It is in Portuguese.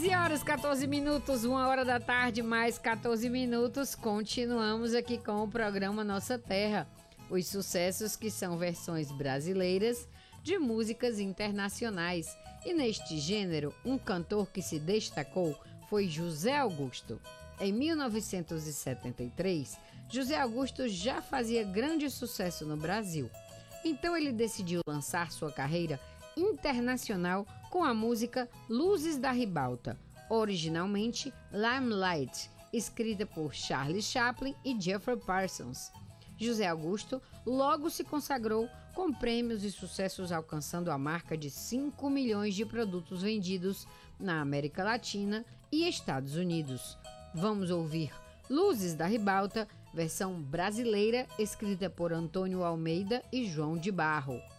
15 horas, 14 minutos, 1 hora da tarde, mais 14 minutos. Continuamos aqui com o programa Nossa Terra. Os sucessos que são versões brasileiras de músicas internacionais. E neste gênero, um cantor que se destacou foi José Augusto. Em 1973, José Augusto já fazia grande sucesso no Brasil. Então ele decidiu lançar sua carreira internacional com a música Luzes da Ribalta, originalmente Limelight, escrita por Charlie Chaplin e Jeffrey Parsons. José Augusto logo se consagrou com prêmios e sucessos, alcançando a marca de 5 milhões de produtos vendidos na América Latina e Estados Unidos. Vamos ouvir Luzes da Ribalta, versão brasileira, escrita por Antônio Almeida e João de Barro.